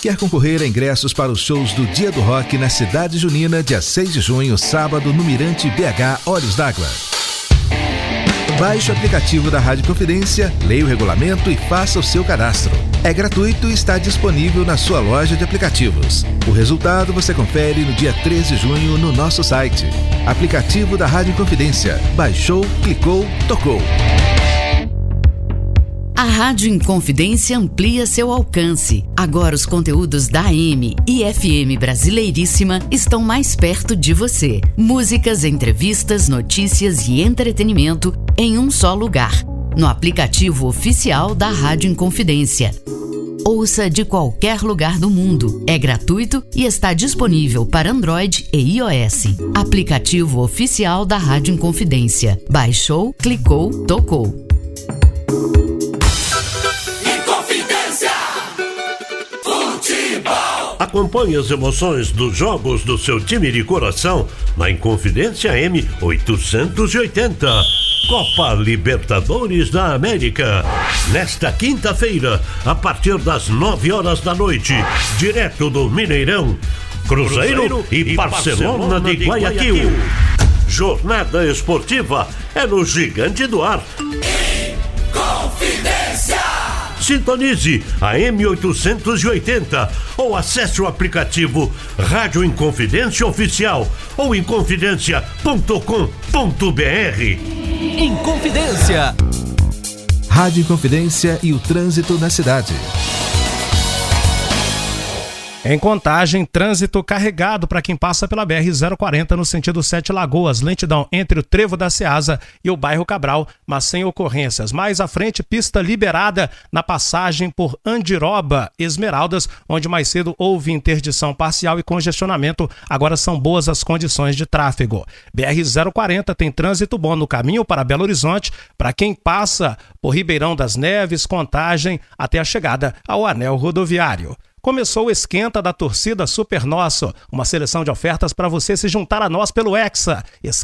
Quer concorrer a ingressos para os shows do Dia do Rock na Cidade Junina, dia 6 de junho, sábado, no Mirante BH Olhos d'Água. Baixe o aplicativo da Rádio Confidência, leia o regulamento e faça o seu cadastro. É gratuito e está disponível na sua loja de aplicativos. O resultado você confere no dia 3 de junho no nosso site. Aplicativo da Rádio Confidência. Baixou, clicou, tocou. A Rádio Inconfidência amplia seu alcance. Agora os conteúdos da AM e FM Brasileiríssima estão mais perto de você. Músicas, entrevistas, notícias e entretenimento em um só lugar. No aplicativo oficial da Rádio Inconfidência. Ouça de qualquer lugar do mundo. É gratuito e está disponível para Android e iOS. Aplicativo oficial da Rádio Inconfidência. Baixou, clicou, tocou. Acompanhe as emoções dos jogos do seu time de coração na Inconfidência AM 880. Copa Libertadores da América. Nesta quinta-feira, a partir das 9 horas da noite, direto do Mineirão, Cruzeiro e Barcelona de Guayaquil. Jornada esportiva é no Gigante do Ar. Inconfidência! Sintonize a M880 ou acesse o aplicativo Rádio Inconfidência Oficial ou inconfidencia.com.br. Inconfidência. Rádio Inconfidência e o trânsito na cidade. Em Contagem, trânsito carregado para quem passa pela BR-040 no sentido 7 Lagoas, lentidão entre o Trevo da Ceasa e o bairro Cabral, mas sem ocorrências. Mais à frente, pista liberada na passagem por Andiroba, Esmeraldas, onde mais cedo houve interdição parcial e congestionamento. Agora são boas as condições de tráfego. BR-040 tem trânsito bom no caminho para Belo Horizonte, para quem passa por Ribeirão das Neves, Contagem, até a chegada ao anel rodoviário. Começou o esquenta da torcida Super Nosso, uma seleção de ofertas para você se juntar a nós pelo Hexa.